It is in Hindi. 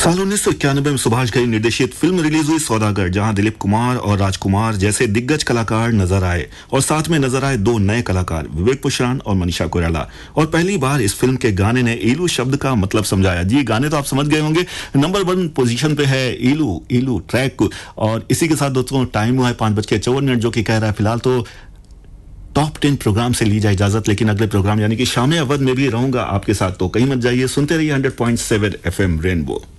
साल 1991 में सुभाष घई निर्देशित फिल्म रिलीज हुई सौदागर, जहां दिलीप कुमार और राजकुमार जैसे दिग्गज कलाकार नजर आए और साथ में नजर आए दो नए कलाकार विवेक पुष्रान और मनीषा कोइराला। और पहली बार इस फिल्म के गाने ने ईलू शब्द का मतलब समझाया। जी, गाने तो आप समझ गए होंगे। नंबर 1 पोजीशन पे है ईलू ईलू ट्रैक। और इसी के साथ दोस्तों टाइम हुआ है 5:54, जो कि कह रहा है फिलहाल तो टॉप 10 प्रोग्राम से ली जाए इजाजत, लेकिन अगले प्रोग्राम यानी कि शाम अवध में भी रहूंगा आपके साथ। तो कहीं मत जाइए, सुनते रहिए 100.7 FM रेनबो।